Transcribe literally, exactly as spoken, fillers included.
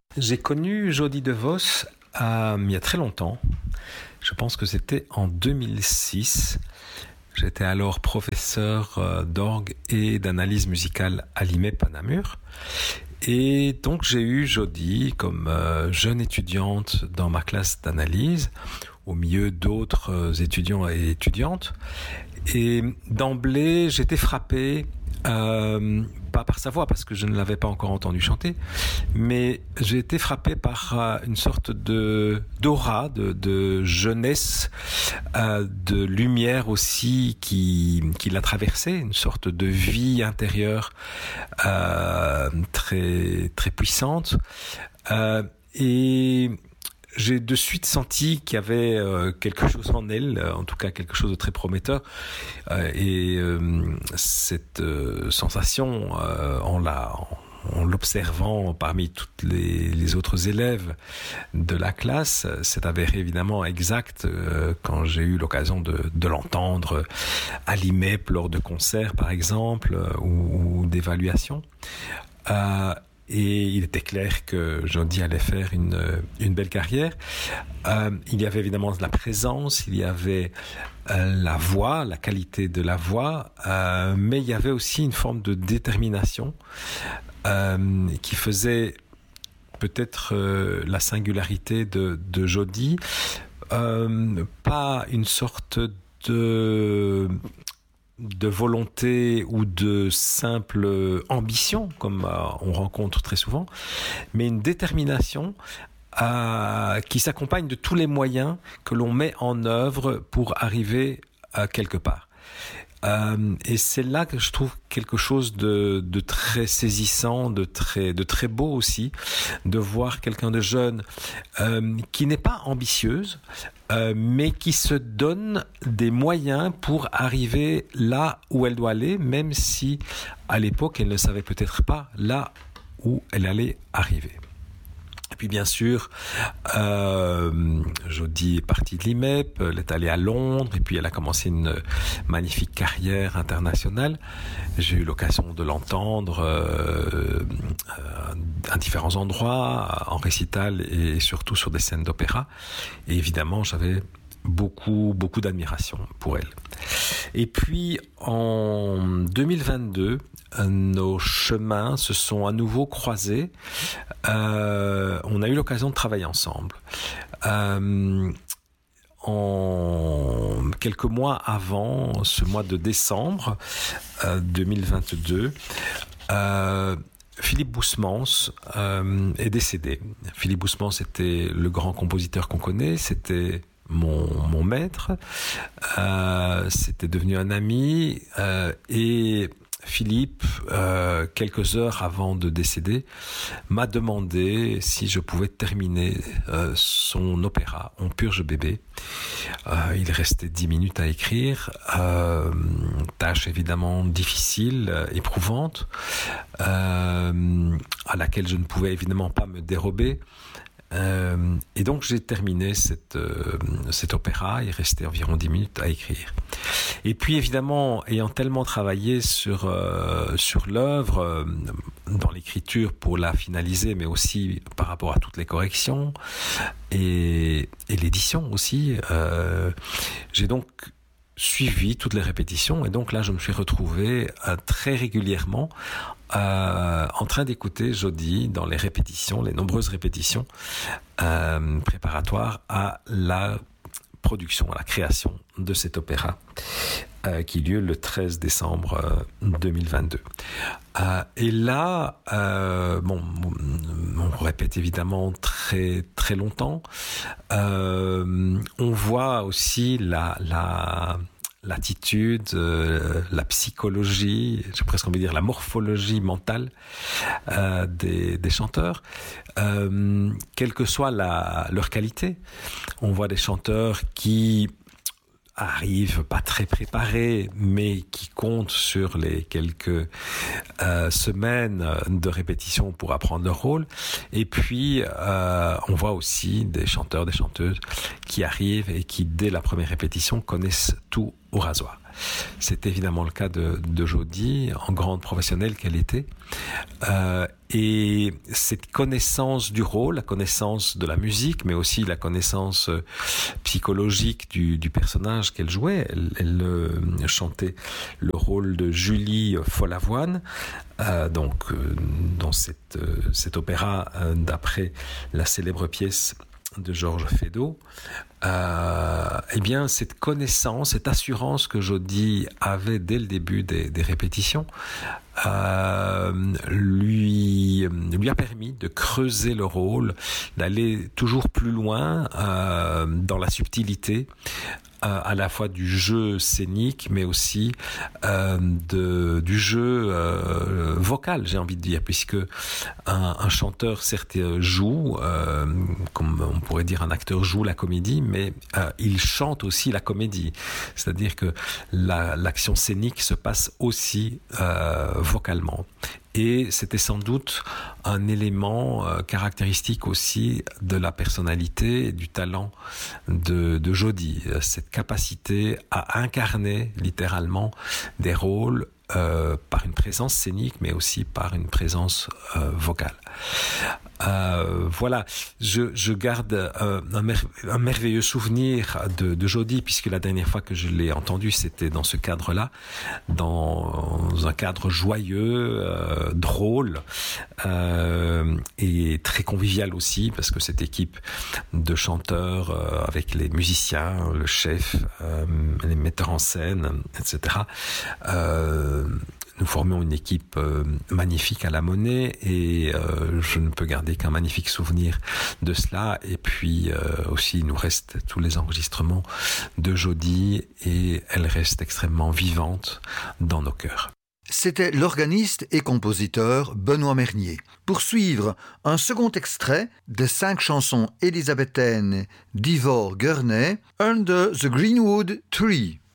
J'ai connu Jody DeVos euh, il y a très longtemps. Je pense que c'était en deux mille six. J'étais alors professeur euh, d'orgue et d'analyse musicale à l'I M E P à Namur. Et donc j'ai eu Jody comme euh, jeune étudiante dans ma classe d'analyse, au milieu d'autres euh, étudiants et étudiantes. Et d'emblée, j'étais frappé, euh, pas par sa voix, parce que je ne l'avais pas encore entendu chanter, mais j'ai été frappé par euh, une sorte de d'aura, de, de jeunesse, euh, de lumière aussi qui, qui l'a traversée, une sorte de vie intérieure euh, très, très puissante. Euh, et j'ai de suite senti qu'il y avait euh, quelque chose en elle, en tout cas quelque chose de très prometteur. Euh, et euh, cette euh, sensation, euh, en, la, en l'observant parmi toutes les, les autres élèves de la classe, s'est avéré évidemment exact euh, quand j'ai eu l'occasion de, de l'entendre à l'I M E P lors de concerts, par exemple, euh, ou, ou d'évaluations. Euh, Et il était clair que Jody allait faire une, une belle carrière. Euh, il y avait évidemment de la présence, il y avait euh, la voix, la qualité de la voix, euh, mais il y avait aussi une forme de détermination euh, qui faisait peut-être euh, la singularité de, de Jody. Euh, pas une sorte de... de volonté ou de simple ambition, comme euh, on rencontre très souvent, mais une détermination euh, qui s'accompagne de tous les moyens que l'on met en œuvre pour arriver à quelque part. Euh, et c'est là que je trouve quelque chose de, de très saisissant, de très, de très beau aussi, de voir quelqu'un de jeune euh, qui n'est pas ambitieuse, euh, mais qui se donne des moyens pour arriver là où elle doit aller, même si à l'époque elle ne savait peut-être pas là où elle allait arriver. Et puis bien sûr, euh, Jody est partie de l'I M E P, elle est allée à Londres et puis elle a commencé une magnifique carrière internationale. J'ai eu l'occasion de l'entendre euh, euh, à différents endroits, en récital et surtout sur des scènes d'opéra. Et évidemment, j'avais beaucoup, beaucoup d'admiration pour elle. Et puis en deux mille vingt-deux, nos chemins se sont à nouveau croisés. Euh, on a eu l'occasion de travailler ensemble. Euh, en quelques mois avant ce mois de décembre euh, deux mille vingt-deux, euh, Philippe Boussemans euh, est décédé. Philippe Boussemans était le grand compositeur qu'on connaît, c'était Mon, mon maître, euh, c'était devenu un ami euh, et Philippe, euh, quelques heures avant de décéder, m'a demandé si je pouvais terminer euh, son opéra On purge bébé. Euh, il restait dix minutes à écrire, euh, tâche évidemment difficile, euh, éprouvante, euh, à laquelle je ne pouvais évidemment pas me dérober. Euh, et donc j'ai terminé cette, euh, cet opéra. Il restait environ dix minutes à écrire. Et puis évidemment, ayant tellement travaillé sur, euh, sur l'œuvre, euh, dans l'écriture pour la finaliser, mais aussi par rapport à toutes les corrections et, et l'édition aussi, euh, j'ai donc suivi toutes les répétitions et donc là je me suis retrouvé euh, très régulièrement euh, en train d'écouter Jody dans les répétitions, les nombreuses répétitions euh, préparatoires à la production, à la création de cet opéra euh, qui eut lieu le treize décembre euh, deux mille vingt-deux. Euh, et là, euh, bon, on répète évidemment très très longtemps. Euh, on voit aussi la la l'attitude, euh, la psychologie, j'ai presque envie de dire la morphologie mentale euh, des, des chanteurs, euh, quelle que soit la, leur qualité. On voit des chanteurs qui arrivent pas très préparés, mais qui comptent sur les quelques euh, semaines de répétition pour apprendre leur rôle. Et puis, euh, on voit aussi des chanteurs, des chanteuses qui arrivent et qui, dès la première répétition, connaissent tout au rasoir. C'est évidemment le cas de, de Jody, en grande professionnelle qu'elle était. Euh, et cette connaissance du rôle, la connaissance de la musique, mais aussi la connaissance psychologique du, du personnage qu'elle jouait, elle, elle euh, chantait le rôle de Julie Follavoine, euh, donc euh, dans cette, euh, cet opéra euh, d'après la célèbre pièce de Georges Feydeau. Euh, eh bien, cette connaissance, cette assurance que Jody avait dès le début des, des répétitions euh, lui, lui a permis de creuser le rôle, d'aller toujours plus loin euh, dans la subtilité, euh, à la fois du jeu scénique, mais aussi euh, de, du jeu euh, vocal, j'ai envie de dire, puisque un, un chanteur, certes, joue, euh, comme on pourrait dire un acteur joue la comédie, mais euh, il chante aussi la comédie. C'est-à-dire que la, l'action scénique se passe aussi euh, vocalement. Et c'était sans doute un élément euh, caractéristique aussi de la personnalité et du talent de, de Jody. Cette capacité à incarner littéralement des rôles euh, par une présence scénique, mais aussi par une présence euh, vocale. Euh, voilà, je, je garde euh, un, mer- un merveilleux souvenir de, de Jody, puisque la dernière fois que je l'ai entendu, c'était dans ce cadre-là, dans un cadre joyeux, euh, drôle, euh, et très convivial aussi, parce que cette équipe de chanteurs, euh, avec les musiciens, le chef, euh, les metteurs en scène, et cetera, euh, nous formions une équipe euh, magnifique à la Monnaie, et euh, je ne peux garder qu'un magnifique souvenir de cela. Et puis euh, aussi, il nous reste tous les enregistrements de Jody, et elle reste extrêmement vivante dans nos cœurs. C'était l'organiste et compositeur Benoît Mernier. Pour suivre un second extrait des cinq chansons élisabéthaines d'Ivor Gurney, Under the Greenwood Tree.